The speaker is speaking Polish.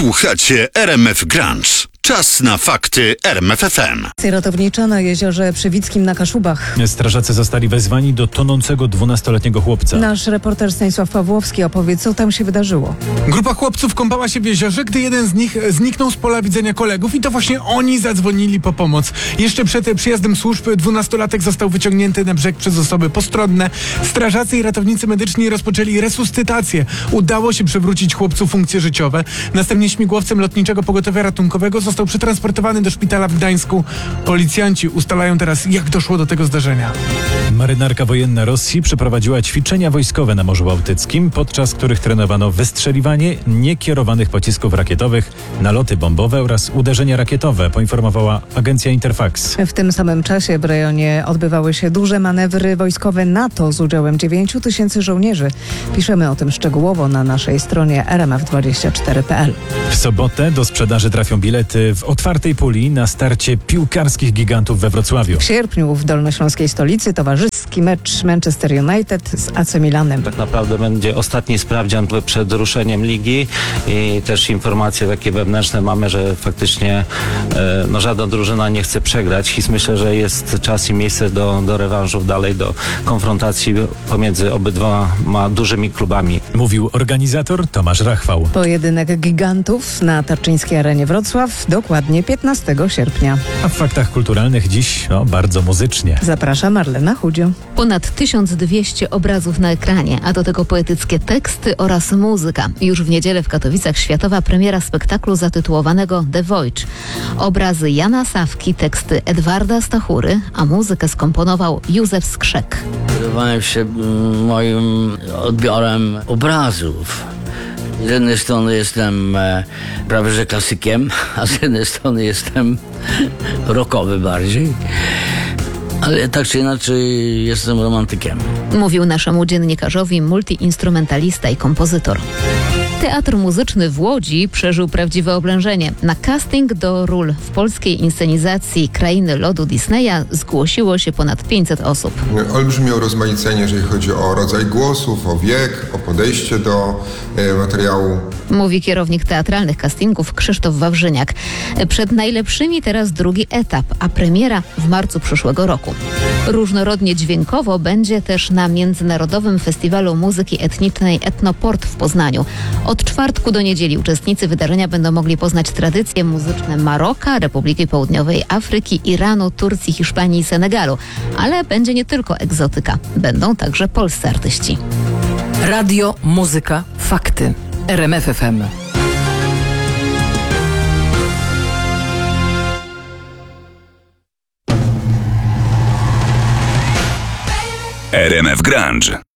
Słuchacie RMF Grunge. Czas na fakty RMF FM. Akcja ratownicza na jeziorze Przewickim na Kaszubach. Strażacy zostali wezwani do tonącego 12-letniego chłopca. Nasz reporter Stanisław Pawłowski opowie, co tam się wydarzyło. Grupa chłopców kąpała się w jeziorze, gdy jeden z nich zniknął z pola widzenia kolegów i to właśnie oni zadzwonili po pomoc. Jeszcze przed przyjazdem służb 12-latek został wyciągnięty na brzeg przez osoby postronne. Strażacy i ratownicy medyczni rozpoczęli resuscytację. Udało się przywrócić chłopcu funkcje życiowe. Następnie śmigłowcem Lotniczego Pogotowia Ratunkowego został przetransportowany do szpitala w Gdańsku. Policjanci ustalają teraz, jak doszło do tego zdarzenia. Marynarka wojenna Rosji przeprowadziła ćwiczenia wojskowe na Morzu Bałtyckim, podczas których trenowano wystrzeliwanie niekierowanych pocisków rakietowych, naloty bombowe oraz uderzenia rakietowe, poinformowała agencja Interfax. W tym samym czasie w rejonie odbywały się duże manewry wojskowe NATO z udziałem 9 000 żołnierzy. Piszemy o tym szczegółowo na naszej stronie rmf24.pl. W sobotę do sprzedaży trafią bilety w otwartej puli na starcie piłkarskich gigantów we Wrocławiu. W sierpniu w dolnośląskiej stolicy towarzyski mecz Manchester United z AC Milanem. Tak naprawdę będzie ostatni sprawdzian przed ruszeniem ligi i też informacje takie wewnętrzne mamy, że faktycznie żadna drużyna nie chce przegrać i myślę, że jest czas i miejsce do rewanżów dalej, do konfrontacji pomiędzy obydwoma dużymi klubami. Mówił organizator Tomasz Rachwał. Pojedynek gigantów na Tarczyńskiej Arenie Wrocław dokładnie 15 sierpnia. A w faktach kulturalnych dziś bardzo muzycznie. Zaprasza Marlena Chudzio. Ponad 1200 obrazów na ekranie, a do tego poetyckie teksty oraz muzyka. Już w niedzielę w Katowicach światowa premiera spektaklu zatytułowanego The Voyage. Obrazy Jana Sawki, teksty Edwarda Stachury, a muzykę skomponował Józef Skrzek. Kierowałem się moim odbiorem obrazów. Z jednej strony jestem prawie że klasykiem, a z jednej strony jestem rockowy bardziej. Ale tak czy inaczej jestem romantykiem. Mówił naszemu dziennikarzowi multiinstrumentalista i kompozytor. Teatr Muzyczny w Łodzi przeżył prawdziwe oblężenie. Na casting do ról w polskiej inscenizacji Krainy Lodu Disneya zgłosiło się ponad 500 osób. Olbrzymie urozmaicenie, jeżeli chodzi o rodzaj głosów, o wiek, o podejście do materiału. Mówi kierownik teatralnych castingów Krzysztof Wawrzyniak. Przed najlepszymi teraz drugi etap, a premiera w marcu przyszłego roku. Różnorodnie dźwiękowo będzie też na Międzynarodowym Festiwalu Muzyki Etnicznej Etnoport w Poznaniu. Od czwartku do niedzieli uczestnicy wydarzenia będą mogli poznać tradycje muzyczne Maroka, Republiki Południowej Afryki, Iranu, Turcji, Hiszpanii i Senegalu. Ale będzie nie tylko egzotyka. Będą także polscy artyści. Radio, muzyka, fakty. RMF FM. RMF Grunge.